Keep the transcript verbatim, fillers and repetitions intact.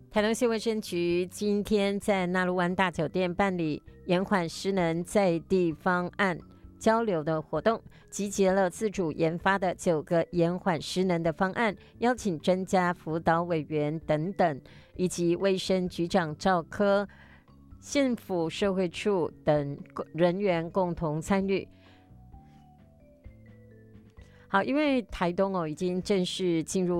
台东县卫生局今天在纳鲁湾大酒店办理延缓失能在地方案交流的活动，集结了自主研发的九个延缓失能的方案，邀请专家、辅导委员等等，以及卫生局长赵科、县府社会处等人员共同参与。好，因为台东哦已经正式进入